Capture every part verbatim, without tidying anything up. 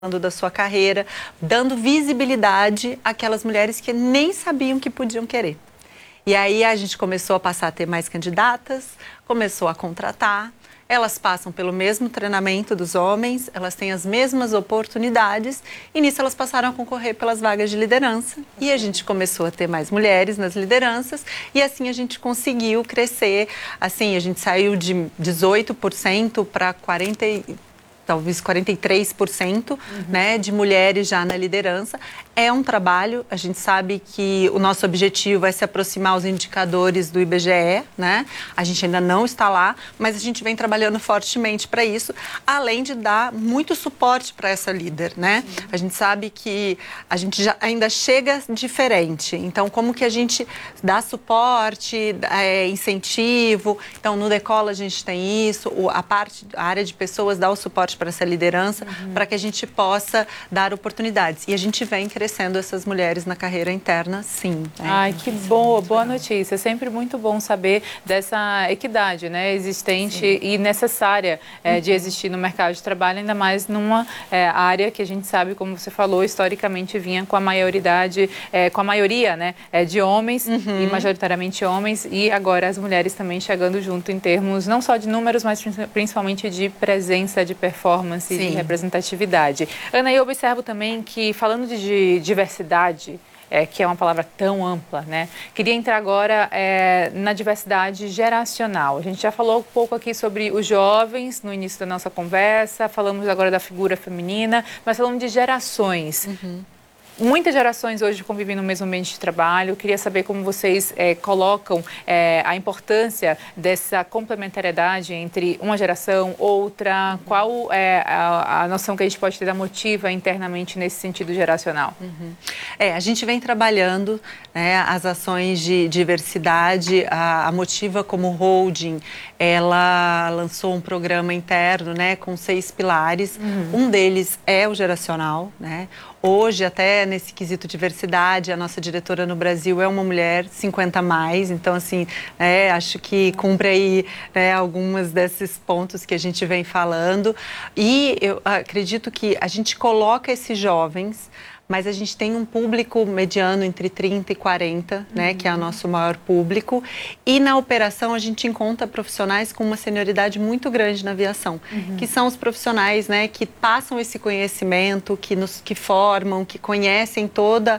da sua carreira, dando visibilidade àquelas mulheres que nem sabiam que podiam querer. E aí a gente começou a passar a ter mais candidatas, começou a contratar, elas passam pelo mesmo treinamento dos homens, elas têm as mesmas oportunidades e nisso elas passaram a concorrer pelas vagas de liderança e a gente começou a ter mais mulheres nas lideranças e assim a gente conseguiu crescer, assim, a gente saiu de dezoito por cento para quarenta por cento, talvez quarenta e três por cento, uhum. né, de mulheres já na liderança. É um trabalho, a gente sabe que o nosso objetivo é se aproximar aos indicadores do I B G E, né? A gente ainda não está lá, mas a gente vem trabalhando fortemente para isso, além de dar muito suporte para essa líder, né? Uhum. A gente sabe que a gente já ainda chega diferente, então como que a gente dá suporte, é, incentivo, então no Decola a gente tem isso, a parte, a área de pessoas dá o suporte para essa liderança, uhum. para que a gente possa dar oportunidades. E a gente vem crescendo essas mulheres na carreira interna, sim. Né? Ai, que boa, boa notícia. É sempre muito bom saber dessa equidade, né, existente sim. e necessária é, uhum. de existir no mercado de trabalho, ainda mais numa é, área que a gente sabe, como você falou, historicamente vinha com a maioridade, é, com a maioria, né, é, de homens, uhum. e majoritariamente homens, e agora as mulheres também chegando junto em termos não só de números, mas principalmente de presença, de performance, performance e representatividade. Ana, eu observo também que, falando de diversidade, é, que é uma palavra tão ampla, né? Queria entrar agora é, na diversidade geracional. A gente já falou um pouco aqui sobre os jovens no início da nossa conversa, falamos agora da figura feminina, mas falamos de gerações. Uhum. Muitas gerações hoje convivem no mesmo ambiente de trabalho. Eu queria saber como vocês é, colocam é, a importância dessa complementariedade entre uma geração, outra. Uhum. Qual é a, a noção que a gente pode ter da motiva internamente nesse sentido geracional? Uhum. É, a gente vem trabalhando, né, as ações de diversidade. A, a Motiva, como holding, ela lançou um programa interno, né, com seis pilares. Uhum. Um deles é o geracional, né? Hoje, até nesse quesito diversidade, a nossa diretora no Brasil é uma mulher cinquenta a mais, então, assim, é, acho que cumpre aí, né, algumas desses pontos que a gente vem falando. E eu acredito que a gente coloca esses jovens, mas a gente tem um público mediano entre trinta e quarenta, né, uhum. que é o nosso maior público. E na operação a gente encontra profissionais com uma senioridade muito grande na aviação, uhum. que são os profissionais, né, que passam esse conhecimento, que nos que formam, que conhecem toda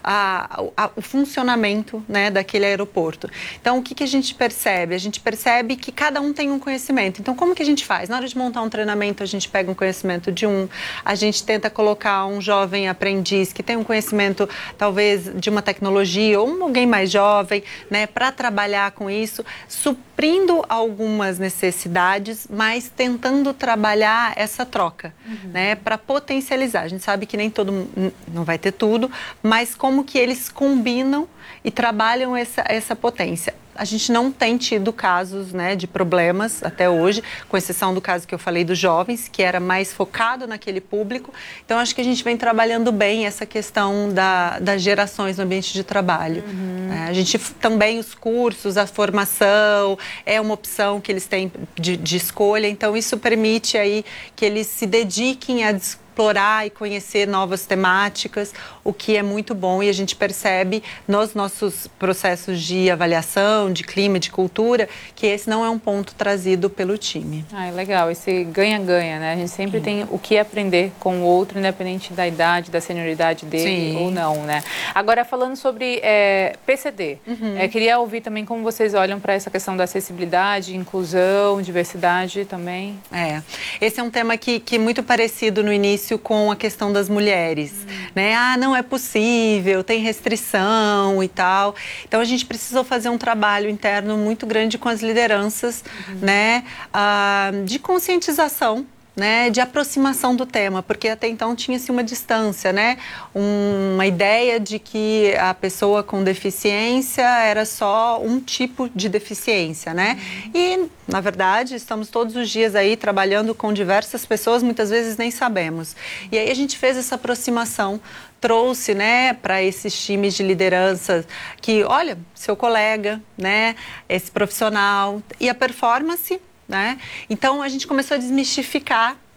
a, a, o funcionamento, né, daquele aeroporto. Então, o que, que a gente percebe? A gente percebe que cada um tem um conhecimento. Então, como que a gente faz? Na hora de montar um treinamento, a gente pega um conhecimento de um, a gente tenta colocar um jovem aprendiz que tem um conhecimento, talvez, de uma tecnologia ou alguém mais jovem, né, para trabalhar com isso, suprindo algumas necessidades, mas tentando trabalhar essa troca, uhum. né, para potencializar. A gente sabe que nem todo mundo, não vai ter tudo, mas como que eles combinam e trabalham essa, essa potência. A gente não tem tido casos, né, de problemas até hoje, com exceção do caso que eu falei dos jovens, que era mais focado naquele público. Então, acho que a gente vem trabalhando bem essa questão da, das gerações no ambiente de trabalho. Uhum. É, a gente também, os cursos, a formação, é uma opção que eles têm de, de escolha. Então, isso permite aí que eles se dediquem a explorar e conhecer novas temáticas, o que é muito bom e a gente percebe nos nossos processos de avaliação, de clima, de cultura, que esse não é um ponto trazido pelo time. Ah, é legal, esse ganha-ganha, né? A gente sempre Sim. tem o que aprender com o outro, independente da idade, da senioridade dele Sim. ou não, né? Agora, falando sobre é, P C D, uhum. é, queria ouvir também como vocês olham para essa questão da acessibilidade, inclusão, diversidade também. É, esse é um tema que, que é muito parecido no início com a questão das mulheres, hum. né? Ah, não é possível, tem restrição e tal. Então, a gente precisou fazer um trabalho interno muito grande com as lideranças, uhum. né? Ah, de conscientização, né, de aproximação do tema, porque até então tinha-se uma distância, né, um, uma ideia de que a pessoa com deficiência era só um tipo de deficiência, né, uhum. e, na verdade, estamos todos os dias aí trabalhando com diversas pessoas, muitas vezes nem sabemos. E aí a gente fez essa aproximação, trouxe, né, para esses times de liderança que, olha, seu colega, né, esse profissional, e a performance, né? Então, a gente começou a desmistificar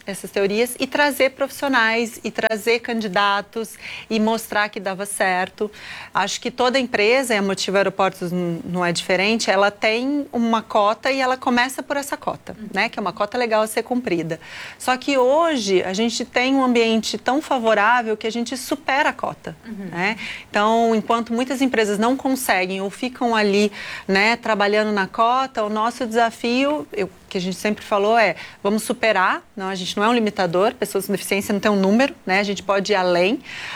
essas teorias e trazer profissionais e trazer candidatos e mostrar que dava certo. Acho que toda empresa, e a Motiva Aeroportos não é diferente, ela tem uma cota e ela começa por essa cota, uhum. né? Que é uma cota legal a ser cumprida. Só que hoje a gente tem um ambiente tão favorável que a gente supera a cota, uhum. né? Então, enquanto muitas empresas não conseguem ou ficam ali, né, trabalhando na cota, o nosso desafio, eu, que a gente sempre falou é, vamos superar, não, a gente não é um limitador, pessoas com deficiência não tem um número, né, a gente pode ir além,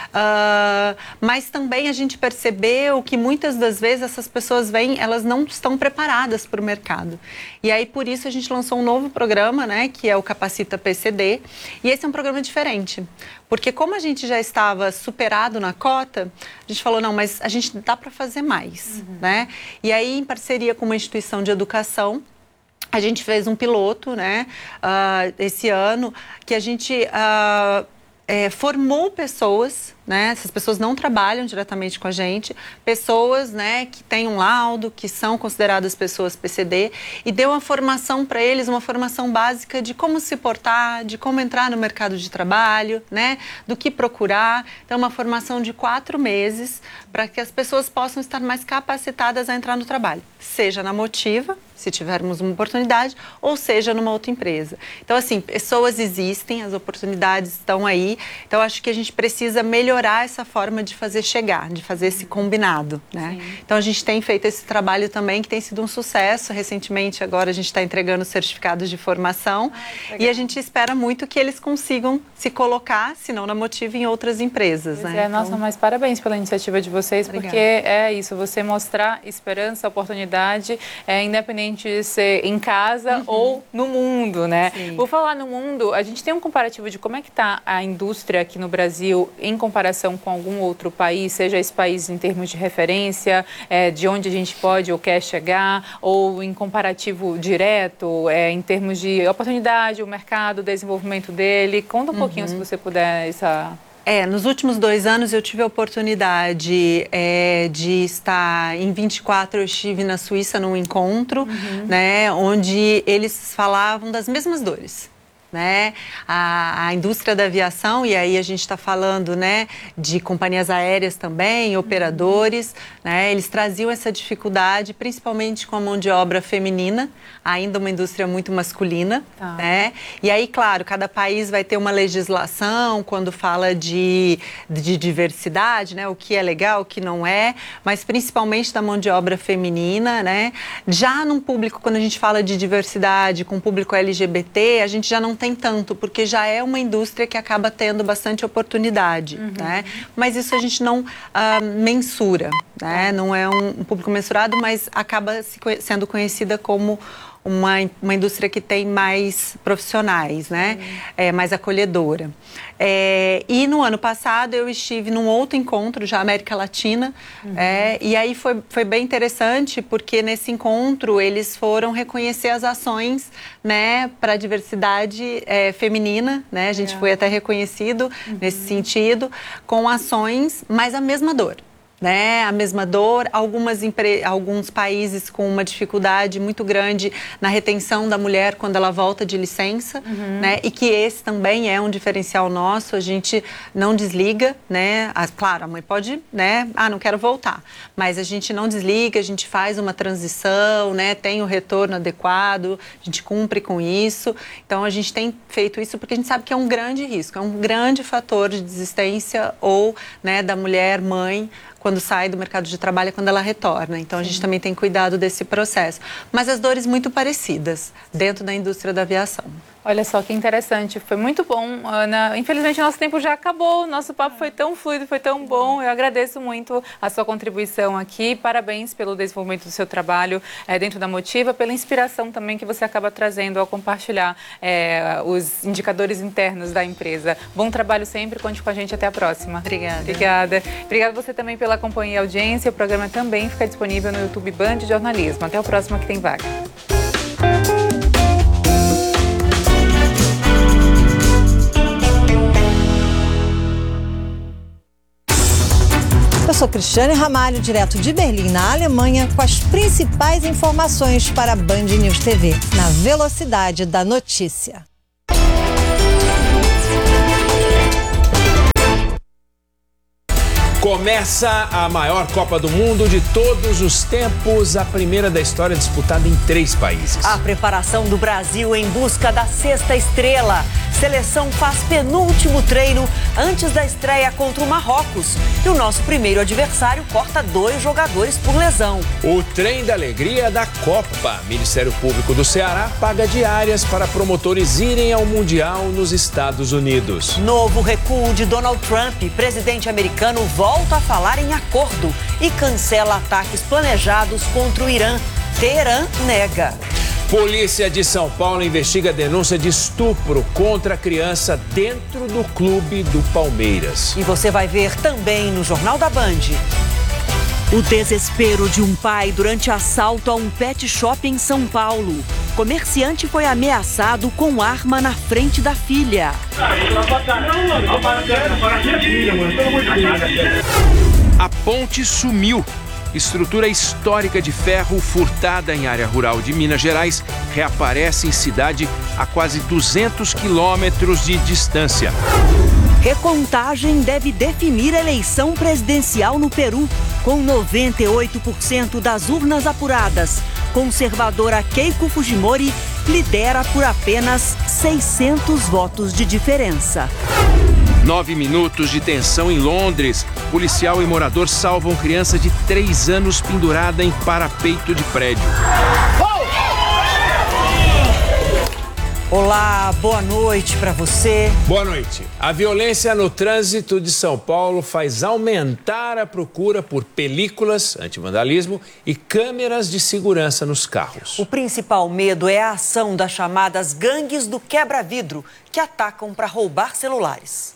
uh, mas também a gente percebeu que muitas das vezes essas pessoas vêm, elas não estão preparadas para o mercado. E aí, por isso, a gente lançou um novo programa, né, que é o Capacita P C D, e esse é um programa diferente, porque como a gente já estava superado na cota, a gente falou, não, mas a gente dá para fazer mais, uhum. né, e aí, em parceria com uma instituição de educação, a gente fez um piloto, né, uh, esse ano, que a gente uh, é, formou pessoas, né, essas pessoas não trabalham diretamente com a gente, pessoas, né, que têm um laudo, que são consideradas pessoas P C D, e deu uma formação para eles, uma formação básica de como se portar, de como entrar no mercado de trabalho, né, do que procurar. Então, uma formação de quatro meses para que as pessoas possam estar mais capacitadas a entrar no trabalho, seja na Motiva, se tivermos uma oportunidade, ou seja, numa outra empresa. Então, assim, pessoas existem, as oportunidades estão aí, então acho que a gente precisa melhorar essa forma de fazer chegar, de fazer esse combinado, né? Sim. Então, a gente tem feito esse trabalho também, que tem sido um sucesso. Recentemente, agora, a gente está entregando certificados de formação. Ai, e a gente espera muito que eles consigam se colocar, se não na Motiva, em outras empresas, pois né? É, nossa, então... mas parabéns pela iniciativa de vocês, Obrigada. Porque é isso, você mostrar esperança, oportunidade, é, independente de ser em casa uhum. ou no mundo, né? Sim. Por falar no mundo, a gente tem um comparativo de como é que está a indústria aqui no Brasil em comparação com algum outro país, seja esse país em termos de referência, é, de onde a gente pode ou quer chegar, ou em comparativo direto, é, em termos de oportunidade, o mercado, o desenvolvimento dele. Conta um uhum. pouquinho, se você puder, essa... É, nos últimos dois anos eu tive a oportunidade é, de estar, em vinte e quatro eu estive na Suíça num encontro, uhum. né, onde eles falavam das mesmas dores. Né? A, a indústria da aviação, e aí a gente está falando, né, de companhias aéreas também, operadores, uhum. né? Eles traziam essa dificuldade, principalmente com a mão de obra feminina, ainda uma indústria muito masculina, tá. né? E aí, claro, cada país vai ter uma legislação quando fala de, de diversidade, né? O que é legal, o que não é, mas principalmente da mão de obra feminina, né? Já num público, quando a gente fala de diversidade com o público L G B T, a gente já não tem tanto, porque já é uma indústria que acaba tendo bastante oportunidade, uhum. né? Mas isso a gente não uh, mensura, né? Não é um, um público mensurado, mas acaba se, sendo conhecida como uma, uma indústria que tem mais profissionais, né? Uhum. É, mais acolhedora. É, e no ano passado eu estive num outro encontro, já América Latina, uhum. é, e aí foi, foi bem interessante, porque nesse encontro eles foram reconhecer as ações, né, para a diversidade é, feminina, né? A gente é. foi até reconhecido uhum. nesse sentido, com ações, mas a mesma dor. Né, a mesma dor, algumas empre... alguns países com uma dificuldade muito grande na retenção da mulher quando ela volta de licença, uhum. né, e que esse também é um diferencial nosso, a gente não desliga, né, as, claro, a mãe pode, né, ah, não quero voltar, mas a gente não desliga, a gente faz uma transição, né, tem o retorno adequado, a gente cumpre com isso, então a gente tem feito isso porque a gente sabe que é um grande risco, é um grande fator de desistência ou, né, da mulher, mãe, quando sai do mercado de trabalho, quando ela retorna. Então, a gente também tem cuidado desse processo. Mas as dores muito parecidas dentro da indústria da aviação. Olha só que interessante, foi muito bom, Ana. Infelizmente, nosso tempo já acabou, nosso papo foi tão fluido, foi tão bom. Eu agradeço muito a sua contribuição aqui. Parabéns pelo desenvolvimento do seu trabalho é, dentro da Motiva, pela inspiração também que você acaba trazendo ao compartilhar é, os indicadores internos da empresa. Bom trabalho sempre, conte com a gente, até a próxima. Obrigada. Obrigada. Obrigada você também pela companhia e audiência. O programa também fica disponível no YouTube Band Jornalismo. Até o próximo Que Tem Vaga. Eu sou Cristiane Ramalho, direto de Berlim, na Alemanha, com as principais informações para a Band News T V, na velocidade da notícia. Começa a maior Copa do Mundo de todos os tempos, a primeira da história disputada em três países. A preparação do Brasil em busca da sexta estrela. Seleção faz penúltimo treino antes da estreia contra o Marrocos. E o nosso primeiro adversário corta dois jogadores por lesão. O trem da alegria da Copa. Ministério Público do Ceará paga diárias para promotores irem ao Mundial nos Estados Unidos. Novo recuo de Donald Trump. Presidente americano volta a falar em acordo e cancela ataques planejados contra o Irã. Teherã nega. Polícia de São Paulo investiga a denúncia de estupro contra a criança dentro do clube do Palmeiras. E você vai ver também no Jornal da Band. O desespero de um pai durante assalto a um pet shop em São Paulo. Comerciante foi ameaçado com arma na frente da filha. A ponte sumiu. Estrutura histórica de ferro furtada em área rural de Minas Gerais reaparece em cidade a quase duzentos quilômetros de distância. Recontagem deve definir a eleição presidencial no Peru, com noventa e oito por cento das urnas apuradas. Conservadora Keiko Fujimori lidera por apenas seiscentos votos de diferença. Nove minutos de tensão em Londres. Policial e morador salvam criança de três anos pendurada em parapeito de prédio. Olá, boa noite para você. Boa noite. A violência no trânsito de São Paulo faz aumentar a procura por películas anti-vandalismo e câmeras de segurança nos carros. O principal medo é a ação das chamadas gangues do quebra-vidro, que atacam para roubar celulares.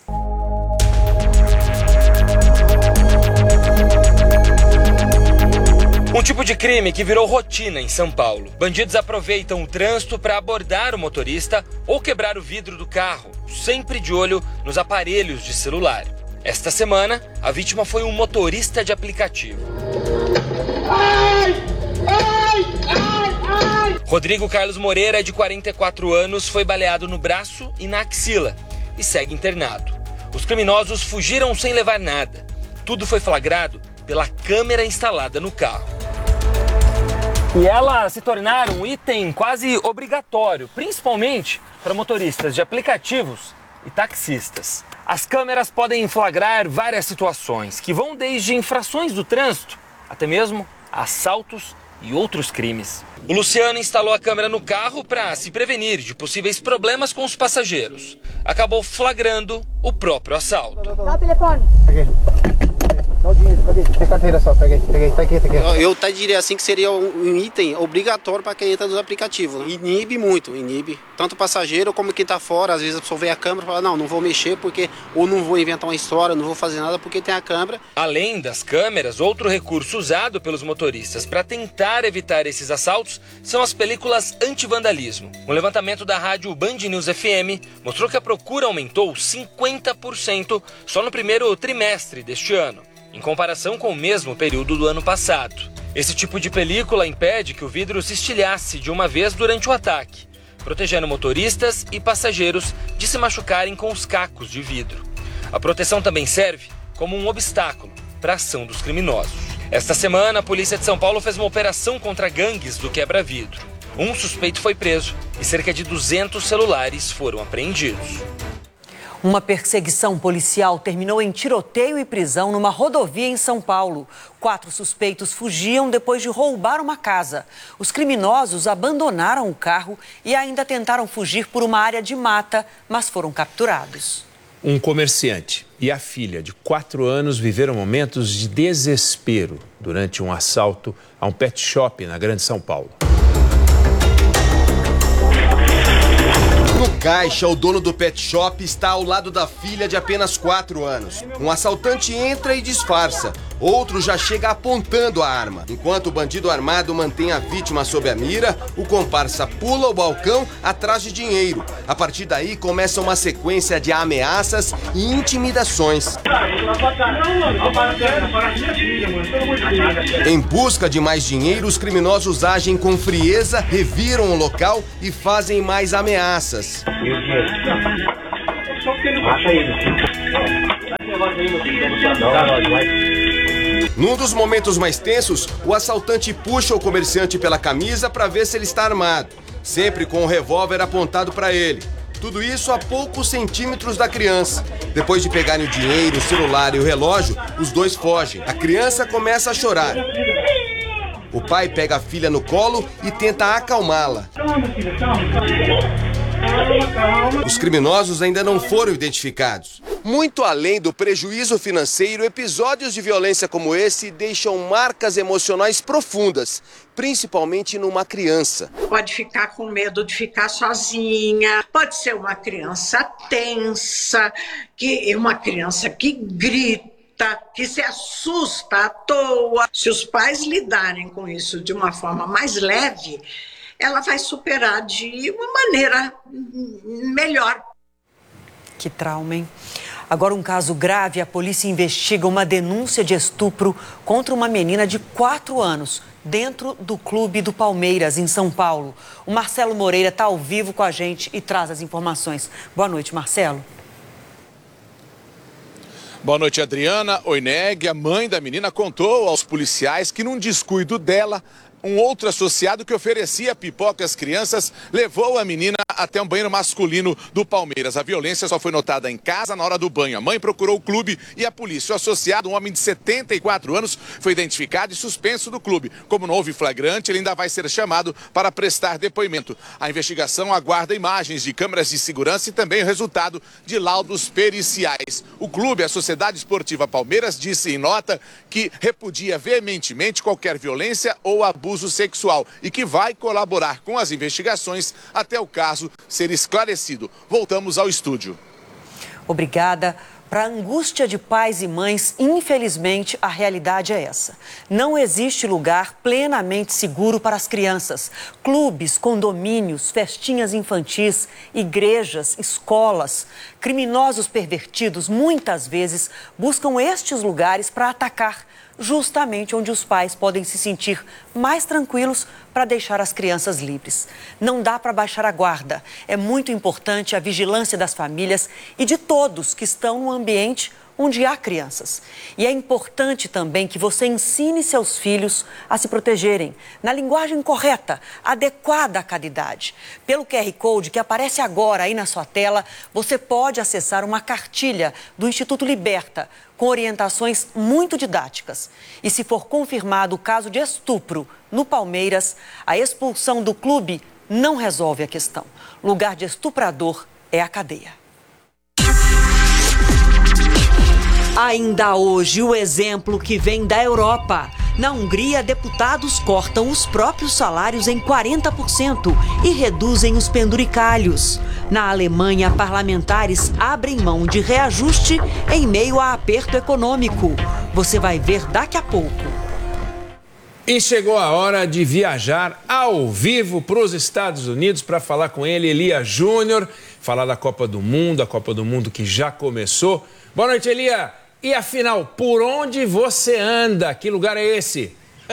Um tipo de crime que virou rotina em São Paulo. Bandidos aproveitam o trânsito para abordar o motorista ou quebrar o vidro do carro, sempre de olho nos aparelhos de celular. Esta semana, a vítima foi um motorista de aplicativo. Ai, ai, ai, ai. Rodrigo Carlos Moreira, de quarenta e quatro anos, foi baleado no braço e na axila e segue internado. Os criminosos fugiram sem levar nada. Tudo foi flagrado pela câmera instalada no carro. E elas se tornaram um item quase obrigatório, principalmente para motoristas de aplicativos e taxistas. As câmeras podem flagrar várias situações, que vão desde infrações do trânsito até mesmo assaltos e outros crimes. O Luciano instalou a câmera no carro para se prevenir de possíveis problemas com os passageiros. Acabou flagrando o próprio assalto. Dá o telefone. Dá o dinheiro, cadê? Tem carteira só, peguei, peguei, tá aqui, tá aqui. Eu, eu tá, diria assim que seria um item obrigatório para quem entra nos aplicativos. Né? Inibe muito, inibe. Tanto o passageiro como quem tá fora, às vezes a pessoa vê a câmera e fala, não, não vou mexer porque, ou não vou inventar uma história, não vou fazer nada porque tem a câmera. Além das câmeras, outro recurso usado pelos motoristas para tentar evitar esses assaltos são as películas anti-vandalismo. Um levantamento da rádio Band News F M mostrou que a procura aumentou cinquenta por cento só no primeiro trimestre deste ano, em comparação com o mesmo período do ano passado. Esse tipo de película impede que o vidro se estilhasse de uma vez durante o ataque, protegendo motoristas e passageiros de se machucarem com os cacos de vidro. A proteção também serve como um obstáculo para a ação dos criminosos. Esta semana, a Polícia de São Paulo fez uma operação contra gangues do quebra-vidro. Um suspeito foi preso e cerca de duzentos celulares foram apreendidos. Uma perseguição policial terminou em tiroteio e prisão numa rodovia em São Paulo. Quatro suspeitos fugiam depois de roubar uma casa. Os criminosos abandonaram o carro e ainda tentaram fugir por uma área de mata, mas foram capturados. Um comerciante e a filha de quatro anos viveram momentos de desespero durante um assalto a um pet shop na Grande São Paulo. No caixa, o dono do pet shop está ao lado da filha de apenas quatro anos. Um assaltante entra e disfarça. Outro já chega apontando a arma. Enquanto o bandido armado mantém a vítima sob a mira, o comparsa pula o balcão atrás de dinheiro. A partir daí, começa uma sequência de ameaças e intimidações. Em busca de mais dinheiro, os criminosos agem com frieza, reviram o local e fazem mais ameaças. Num dos momentos mais tensos, o assaltante puxa o comerciante pela camisa para ver se ele está armado, sempre com o revólver apontado para ele. Tudo isso a poucos centímetros da criança. Depois de pegarem o dinheiro, o celular e o relógio, os dois fogem. A criança começa a chorar. O pai pega a filha no colo e tenta acalmá-la. Os criminosos ainda não foram identificados. Muito além do prejuízo financeiro, episódios de violência como esse deixam marcas emocionais profundas, principalmente numa criança. Pode ficar com medo de ficar sozinha, pode ser uma criança tensa, que uma criança que grita, que se assusta à toa. Se os pais lidarem com isso de uma forma mais leve, ela vai superar de uma maneira melhor. Que trauma, hein? Agora um caso grave, a polícia investiga uma denúncia de estupro contra uma menina de quatro anos, dentro do clube do Palmeiras, em São Paulo. O Marcelo Moreira está ao vivo com a gente e traz as informações. Boa noite, Marcelo. Boa noite, Adriana. Oineg, a mãe da menina, contou aos policiais que num descuido dela, um outro associado que oferecia pipoca às crianças levou a menina até um banheiro masculino do Palmeiras. A violência só foi notada em casa na hora do banho. A mãe procurou o clube e a polícia. O associado, um homem de setenta e quatro anos, foi identificado e suspenso do clube. Como não houve flagrante, ele ainda vai ser chamado para prestar depoimento. A investigação aguarda imagens de câmeras de segurança e também o resultado de laudos periciais. O clube, a Sociedade Esportiva Palmeiras, disse em nota que repudia veementemente qualquer violência ou abuso sexual e que vai colaborar com as investigações até o caso ser esclarecido. Voltamos ao estúdio. Obrigada. Para a angústia de pais e mães, infelizmente, a realidade é essa. Não existe lugar plenamente seguro para as crianças. Clubes, condomínios, festinhas infantis, igrejas, escolas. Criminosos pervertidos, muitas vezes, buscam estes lugares para atacar, justamente onde os pais podem se sentir mais tranquilos para deixar as crianças livres. Não dá para baixar a guarda. É muito importante a vigilância das famílias e de todos que estão no ambiente onde há crianças. E é importante também que você ensine seus filhos a se protegerem, na linguagem correta, adequada a cada idade. Pelo Q R Code que aparece agora aí na sua tela, você pode acessar uma cartilha do Instituto Liberta, com orientações muito didáticas. E se for confirmado o caso de estupro no Palmeiras, a expulsão do clube não resolve a questão. Lugar de estuprador é a cadeia. Ainda hoje, o exemplo que vem da Europa. Na Hungria, deputados cortam os próprios salários em quarenta por cento e reduzem os penduricalhos. Na Alemanha, parlamentares abrem mão de reajuste em meio a aperto econômico. Você vai ver daqui a pouco. E chegou a hora de viajar ao vivo para os Estados Unidos para falar com ele, Elia Júnior, falar da Copa do Mundo, a Copa do Mundo que já começou. Boa noite, Elia. E afinal, por onde você anda? Que lugar é esse?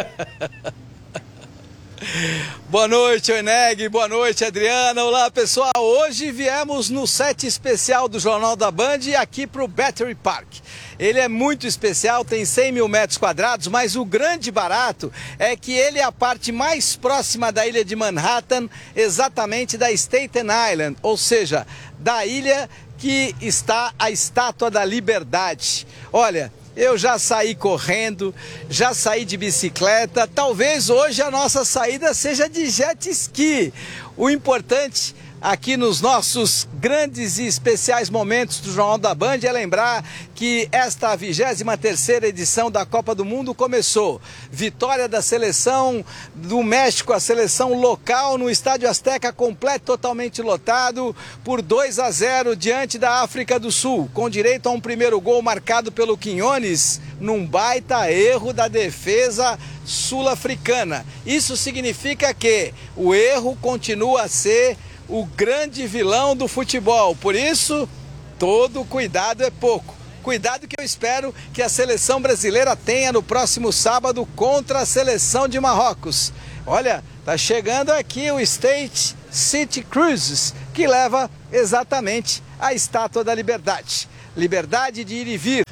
Boa noite, Oineg. Boa noite, Adriana. Olá, pessoal. Hoje viemos no set especial do Jornal da Band aqui para o Battery Park. Ele é muito especial, tem cem mil metros quadrados, mas o grande barato é que ele é a parte mais próxima da ilha de Manhattan, exatamente da Staten Island, ou seja, da ilha que está a Estátua da Liberdade. Olha, eu já saí correndo, já saí de bicicleta, talvez hoje a nossa saída seja de jet ski. O importante aqui nos nossos grandes e especiais momentos do Jornal da Band é lembrar que esta vigésima terceira edição da Copa do Mundo começou. Vitória da seleção do México, a seleção local no Estádio Azteca, completo, totalmente lotado, por dois a zero diante da África do Sul, com direito a um primeiro gol marcado pelo Quinones, num baita erro da defesa sul-africana. Isso significa que o erro continua a ser o grande vilão do futebol. Por isso, todo cuidado é pouco. Cuidado que eu espero que a seleção brasileira tenha no próximo sábado contra a seleção de Marrocos. Olha, tá chegando aqui o State City Cruises, que leva exatamente à Estátua da Liberdade. Liberdade de ir e vir,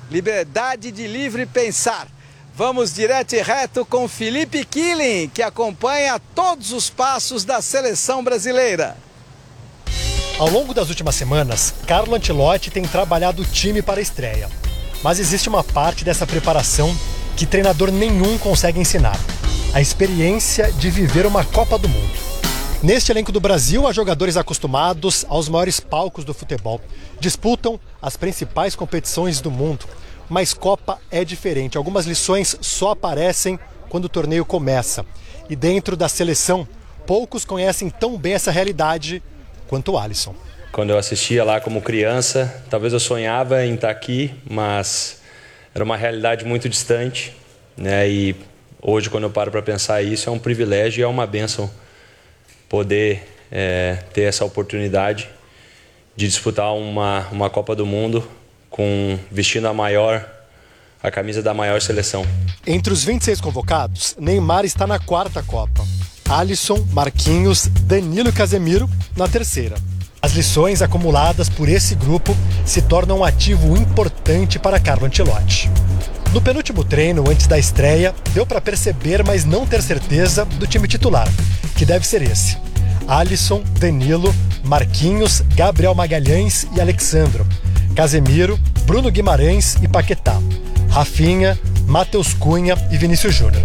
liberdade de livre pensar. Vamos direto e reto com Felipe Killing, que acompanha todos os passos da seleção brasileira. Ao longo das últimas semanas, Carlo Ancelotti tem trabalhado o time para a estreia. Mas existe uma parte dessa preparação que treinador nenhum consegue ensinar: a experiência de viver uma Copa do Mundo. Neste elenco do Brasil, há jogadores acostumados aos maiores palcos do futebol. Disputam as principais competições do mundo. Mas Copa é diferente. Algumas lições só aparecem quando o torneio começa. E dentro da seleção, poucos conhecem tão bem essa realidade quanto o Alisson. Quando eu assistia lá como criança, talvez eu sonhava em estar aqui, mas era uma realidade muito distante, né? E hoje, quando eu paro para pensar isso, é um privilégio e é uma bênção poder é, ter essa oportunidade de disputar uma, uma Copa do Mundo com vestindo a maior, a camisa da maior seleção. Entre os vinte e seis convocados, Neymar está na quarta Copa. Alisson, Marquinhos, Danilo e Casemiro na terceira. As lições acumuladas por esse grupo se tornam um ativo importante para Carlo Ancelotti. No penúltimo treino, antes da estreia, deu para perceber, mas não ter certeza, do time titular, que deve ser esse: Alisson, Danilo, Marquinhos, Gabriel Magalhães e Alexandro, Casemiro, Bruno Guimarães e Paquetá, Rafinha, Matheus Cunha e Vinícius Júnior.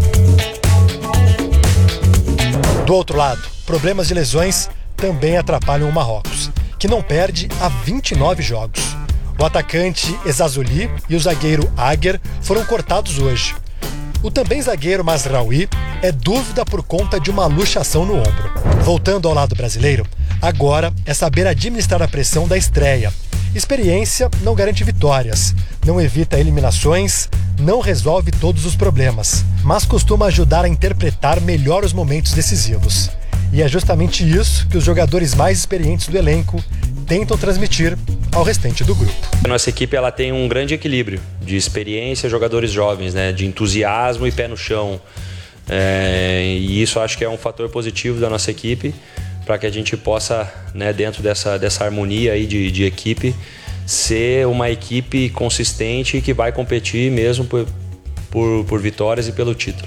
Do outro lado, problemas de lesões também atrapalham o Marrocos, que não perde há vinte e nove jogos. O atacante Ezazuli e o zagueiro Aguer foram cortados hoje. O também zagueiro Mazraoui é dúvida por conta de uma luxação no ombro. Voltando ao lado brasileiro, agora é saber administrar a pressão da estreia. Experiência não garante vitórias, não evita eliminações, não resolve todos os problemas, mas costuma ajudar a interpretar melhor os momentos decisivos. E é justamente isso que os jogadores mais experientes do elenco tentam transmitir ao restante do grupo. A nossa equipe ela tem um grande equilíbrio de experiência, jogadores jovens, né, de entusiasmo e pé no chão. É, e isso acho que é um fator positivo da nossa equipe, para que a gente possa, né, dentro dessa, dessa harmonia aí de, de equipe, ser uma equipe consistente que vai competir mesmo por, por, por vitórias e pelo título.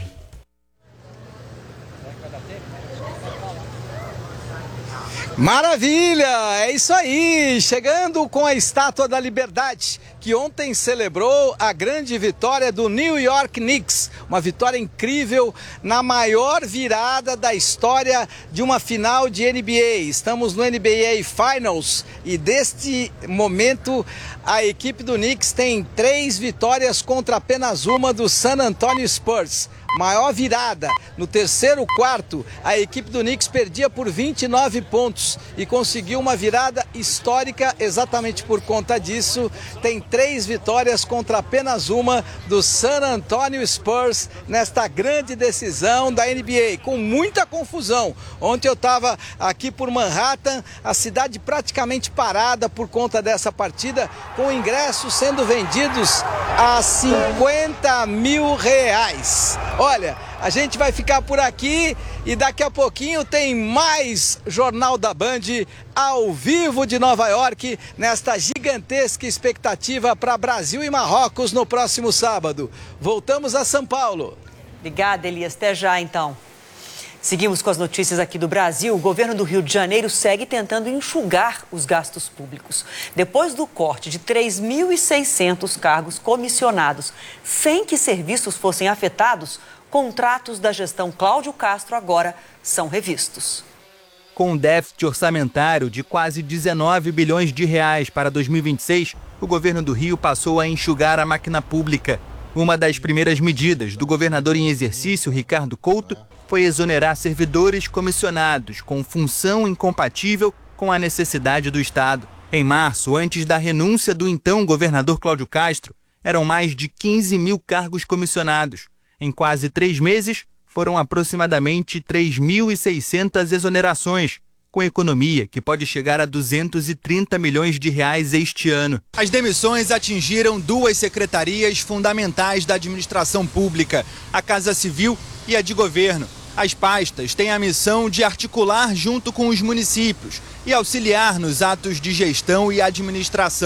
Maravilha! É isso aí! Chegando com a Estátua da Liberdade, que ontem celebrou a grande vitória do New York Knicks. Uma vitória incrível na maior virada da história de uma final de N B A. Estamos no N B A Finals e deste momento a equipe do Knicks tem três vitórias contra apenas uma do San Antonio Spurs. Maior virada. No terceiro quarto, a equipe do Knicks perdia por vinte e nove pontos e conseguiu uma virada histórica exatamente por conta disso. Tem três vitórias contra apenas uma do San Antonio Spurs nesta grande decisão da N B A, com muita confusão. Ontem eu estava aqui por Manhattan, a cidade praticamente parada por conta dessa partida, com ingressos sendo vendidos a cinquenta mil reais. Olha, a gente vai ficar por aqui e daqui a pouquinho tem mais Jornal da Band ao vivo de Nova York, nesta gigantesca expectativa para Brasil e Marrocos no próximo sábado. Voltamos a São Paulo. Obrigada, Elias. Até já, então. Seguimos com as notícias aqui do Brasil. O governo do Rio de Janeiro segue tentando enxugar os gastos públicos. Depois do corte de três mil e seiscentos cargos comissionados, sem que serviços fossem afetados, contratos da gestão Cláudio Castro agora são revistos. Com um déficit orçamentário de quase dezenove bilhões de reais para dois mil e vinte e seis, o governo do Rio passou a enxugar a máquina pública. Uma das primeiras medidas do governador em exercício, Ricardo Couto, foi exonerar servidores comissionados com função incompatível com a necessidade do Estado. Em março, antes da renúncia do então governador Cláudio Castro, eram mais de quinze mil cargos comissionados. Em quase três meses, foram aproximadamente três mil e seiscentas exonerações, com economia que pode chegar a duzentos e trinta milhões de reais este ano. As demissões atingiram duas secretarias fundamentais da administração pública, a Casa Civil e a de Governo. As pastas têm a missão de articular junto com os municípios e auxiliar nos atos de gestão e administração.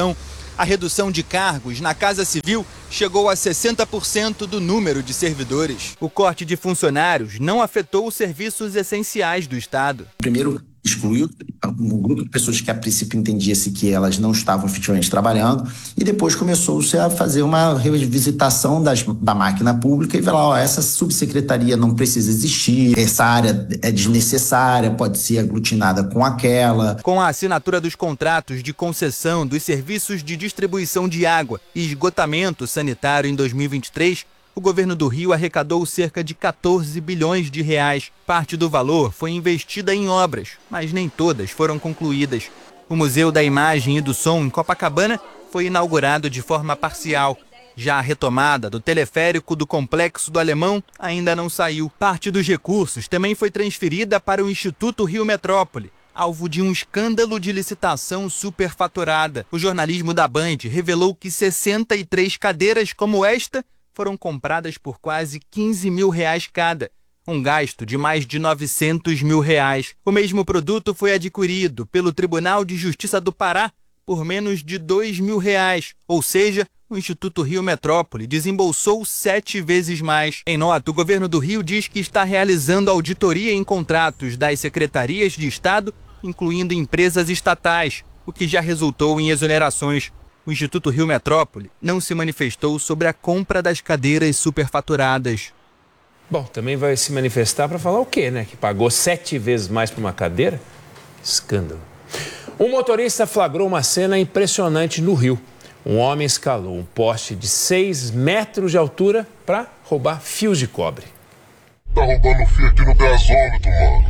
A redução de cargos na Casa Civil chegou a sessenta por cento do número de servidores. O corte de funcionários não afetou os serviços essenciais do Estado. Primeiro, excluiu um grupo de pessoas que a princípio entendia-se que elas não estavam efetivamente trabalhando, e depois começou-se a fazer uma revisitação das, da máquina pública e ver lá, ó, essa subsecretaria não precisa existir, essa área é desnecessária, pode ser aglutinada com aquela. Com a assinatura dos contratos de concessão dos serviços de distribuição de água e esgotamento sanitário em dois mil e vinte e três, o governo do Rio arrecadou cerca de quatorze bilhões de reais. Parte do valor foi investida em obras, mas nem todas foram concluídas. O Museu da Imagem e do Som, em Copacabana, foi inaugurado de forma parcial. Já a retomada do teleférico do Complexo do Alemão ainda não saiu. Parte dos recursos também foi transferida para o Instituto Rio Metrópole, alvo de um escândalo de licitação superfaturada. O jornalismo da Band revelou que sessenta e três cadeiras como esta foram compradas por quase quinze mil reais cada, um gasto de mais de novecentos mil reais. O mesmo produto foi adquirido pelo Tribunal de Justiça do Pará por menos de dois mil reais, ou seja, o Instituto Rio Metrópole desembolsou sete vezes mais. Em nota, o governo do Rio diz que está realizando auditoria em contratos das secretarias de Estado, incluindo empresas estatais, o que já resultou em exonerações. O Instituto Rio Metrópole não se manifestou sobre a compra das cadeiras superfaturadas. Bom, também vai se manifestar para falar o quê, né? Que pagou sete vezes mais por uma cadeira? Escândalo. Um motorista flagrou uma cena impressionante no Rio. Um homem escalou um poste de seis metros de altura para roubar fios de cobre. Tá roubando fio aqui no gasômetro, mano.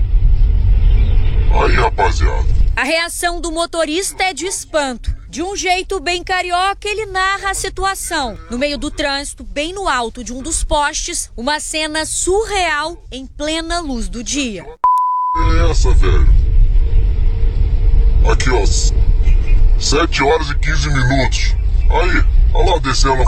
Aí, rapaziada. A reação do motorista é de espanto. De um jeito bem carioca, ele narra a situação. No meio do trânsito, bem no alto de um dos postes, uma cena surreal em plena luz do dia. É essa, velho? Aqui, ó. sete horas e quinze minutos. Aí, olha lá descendo.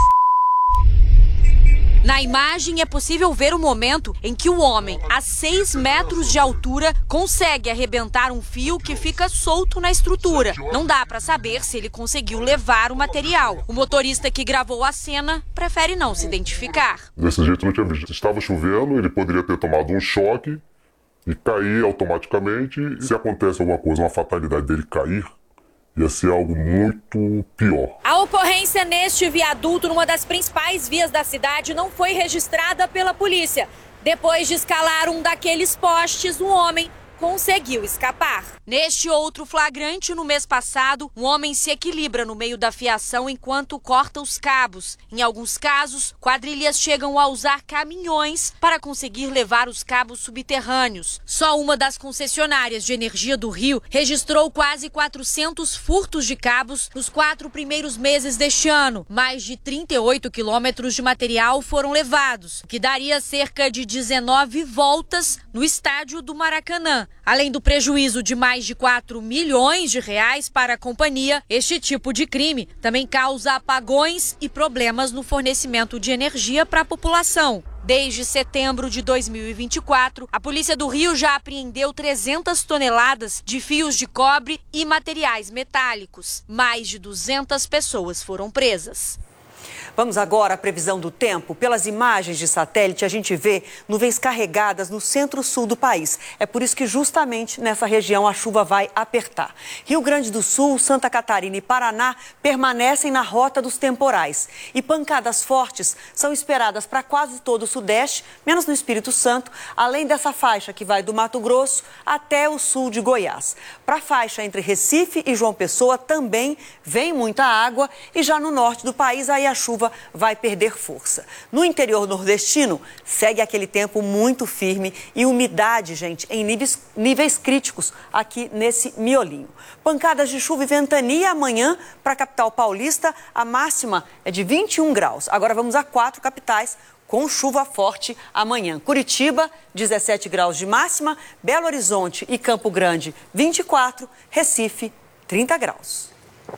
Na imagem é possível ver o momento em que o homem, a seis metros de altura, consegue arrebentar um fio que fica solto na estrutura. Não dá para saber se ele conseguiu levar o material. O motorista que gravou a cena prefere não se identificar. Desse jeito não tinha visto. Estava chovendo, ele poderia ter tomado um choque e cair automaticamente. Se acontece alguma coisa, uma fatalidade dele cair, ia ser algo muito pior. A ocorrência neste viaduto, numa das principais vias da cidade, não foi registrada pela polícia. Depois de escalar um daqueles postes, um homem conseguiu escapar. Neste outro flagrante, no mês passado, um homem se equilibra no meio da fiação enquanto corta os cabos. Em alguns casos, quadrilhas chegam a usar caminhões para conseguir levar os cabos subterrâneos. Só uma das concessionárias de energia do Rio registrou quase quatrocentos furtos de cabos nos quatro primeiros meses deste ano. Mais de trinta e oito quilômetros de material foram levados, o que daria cerca de dezenove voltas no estádio do Maracanã. Além do prejuízo de mais de quatro milhões de reais para a companhia, este tipo de crime também causa apagões e problemas no fornecimento de energia para a população. Desde setembro de dois mil e vinte e quatro, a Polícia do Rio já apreendeu trezentas toneladas de fios de cobre e materiais metálicos. Mais de duzentas pessoas foram presas. Vamos agora à previsão do tempo. Pelas imagens de satélite, a gente vê nuvens carregadas no centro-sul do país. É por isso que justamente nessa região a chuva vai apertar. Rio Grande do Sul, Santa Catarina e Paraná permanecem na rota dos temporais. E pancadas fortes são esperadas para quase todo o sudeste, menos no Espírito Santo, além dessa faixa que vai do Mato Grosso até o sul de Goiás. Para a faixa entre Recife e João Pessoa também vem muita água e já no norte do país aí a chuva vai perder força. No interior nordestino, segue aquele tempo muito firme e umidade, gente, em níveis, níveis críticos aqui nesse miolinho. Pancadas de chuva e ventania amanhã para a capital paulista, a máxima é de vinte e um graus. Agora vamos a quatro capitais com chuva forte amanhã. Curitiba, dezessete graus de máxima, Belo Horizonte e Campo Grande, vinte e quatro, Recife, trinta graus.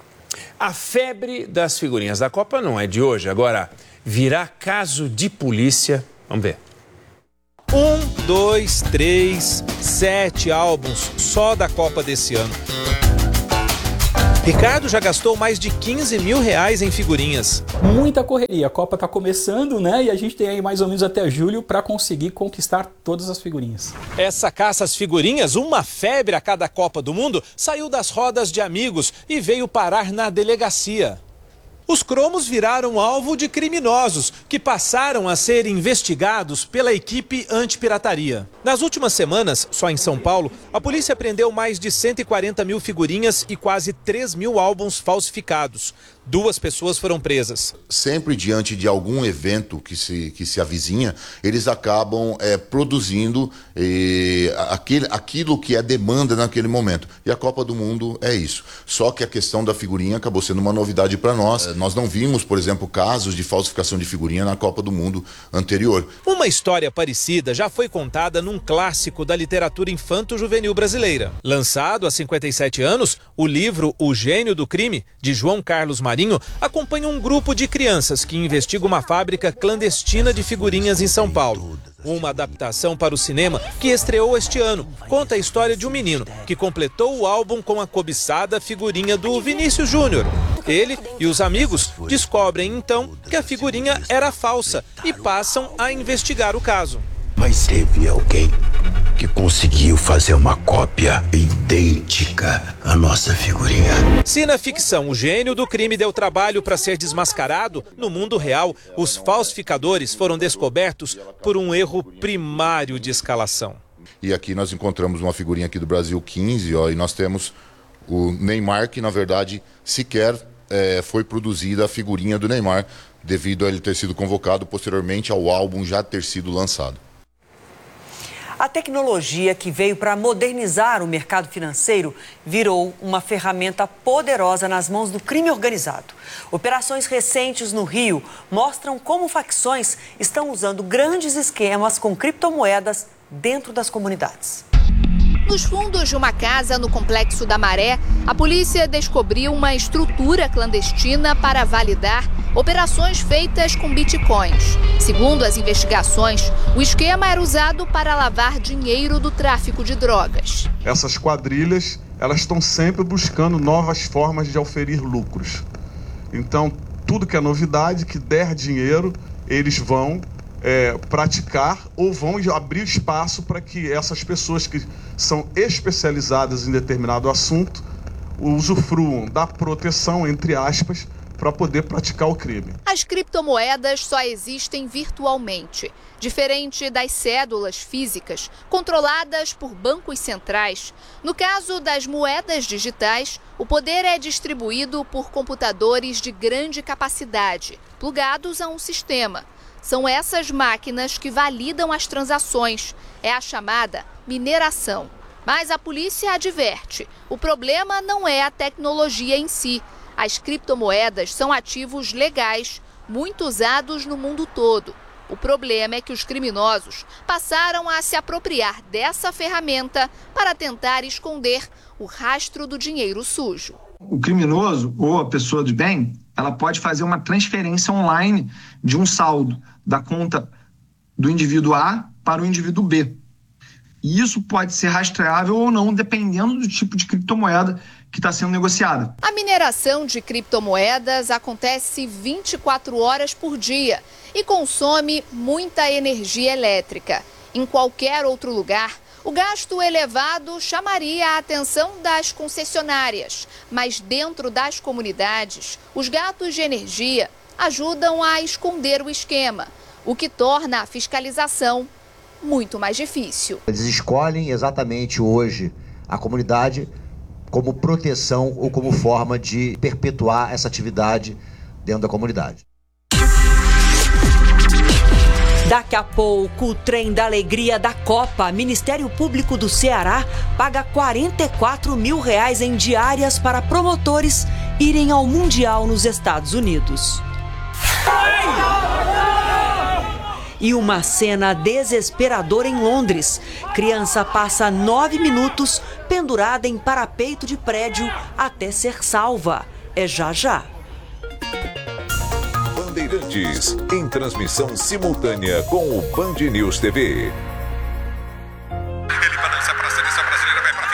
A febre das figurinhas da Copa não é de hoje. Agora, virá caso de polícia. Vamos ver. Um, dois, três, sete álbuns só da Copa desse ano. Ricardo já gastou mais de quinze mil reais em figurinhas. Muita correria, a Copa está começando, né? E a gente tem aí mais ou menos até julho para conseguir conquistar todas as figurinhas. Essa caça às figurinhas, uma febre a cada Copa do Mundo, saiu das rodas de amigos e veio parar na delegacia. Os cromos viraram alvo de criminosos, que passaram a ser investigados pela equipe antipirataria. Nas últimas semanas, só em São Paulo, a polícia apreendeu mais de cento e quarenta mil figurinhas e quase três mil álbuns falsificados. Duas pessoas foram presas. Sempre diante de algum evento que se, que se avizinha, eles acabam é, produzindo é, aquele, aquilo que é demanda naquele momento. E a Copa do Mundo é isso. Só que a questão da figurinha acabou sendo uma novidade para nós. Nós não vimos, por exemplo, casos de falsificação de figurinha na Copa do Mundo anterior. Uma história parecida já foi contada num clássico da literatura infanto-juvenil brasileira. Lançado há cinquenta e sete anos, o livro O Gênio do Crime, de João Carlos Marinho, acompanha um grupo de crianças que investiga uma fábrica clandestina de figurinhas em São Paulo. Uma adaptação para o cinema que estreou este ano conta a história de um menino que completou o álbum com a cobiçada figurinha do Vinícius Júnior. Ele e os amigos descobrem então que a figurinha era falsa e passam a investigar o caso. Mas teve alguém que conseguiu fazer uma cópia idêntica à nossa figurinha. Se na ficção o gênio do crime deu trabalho para ser desmascarado, no mundo real, os falsificadores foram descobertos por um erro primário de escalação. E aqui nós encontramos uma figurinha aqui do Brasil quinze, ó, e nós temos o Neymar, que na verdade sequer é, foi produzida a figurinha do Neymar, devido a ele ter sido convocado posteriormente ao álbum já ter sido lançado. A tecnologia que veio para modernizar o mercado financeiro virou uma ferramenta poderosa nas mãos do crime organizado. Operações recentes no Rio mostram como facções estão usando grandes esquemas com criptomoedas dentro das comunidades. Nos fundos de uma casa no Complexo da Maré, a polícia descobriu uma estrutura clandestina para validar operações feitas com bitcoins. Segundo as investigações, o esquema era usado para lavar dinheiro do tráfico de drogas. Essas quadrilhas, elas estão sempre buscando novas formas de oferir lucros. Então, tudo que é novidade, que der dinheiro, eles vão É, praticar ou vão abrir espaço para que essas pessoas que são especializadas em determinado assunto usufruam da proteção, entre aspas, para poder praticar o crime. As criptomoedas só existem virtualmente. Diferente das cédulas físicas, controladas por bancos centrais, no caso das moedas digitais, o poder é distribuído por computadores de grande capacidade, plugados a um sistema. São essas máquinas que validam as transações. É a chamada mineração. Mas a polícia adverte, o problema não é a tecnologia em si. As criptomoedas são ativos legais, muito usados no mundo todo. O problema é que os criminosos passaram a se apropriar dessa ferramenta para tentar esconder o rastro do dinheiro sujo. O criminoso ou a pessoa de bem, ela pode fazer uma transferência online de um saldo da conta do indivíduo A para o indivíduo B. E isso pode ser rastreável ou não, dependendo do tipo de criptomoeda que está sendo negociada. A mineração de criptomoedas acontece vinte e quatro horas por dia e consome muita energia elétrica. Em qualquer outro lugar, o gasto elevado chamaria a atenção das concessionárias, mas dentro das comunidades, os gastos de energia ajudam a esconder o esquema, o que torna a fiscalização muito mais difícil. Eles escolhem exatamente hoje a comunidade como proteção ou como forma de perpetuar essa atividade dentro da comunidade. Daqui a pouco, o trem da alegria da Copa. Ministério Público do Ceará paga quarenta e quatro mil reais em diárias para promotores irem ao Mundial nos Estados Unidos. E uma cena desesperadora em Londres. Criança passa nove minutos pendurada em parapeito de prédio até ser salva. É já já. Bandeirantes, em transmissão simultânea com o Band News T V.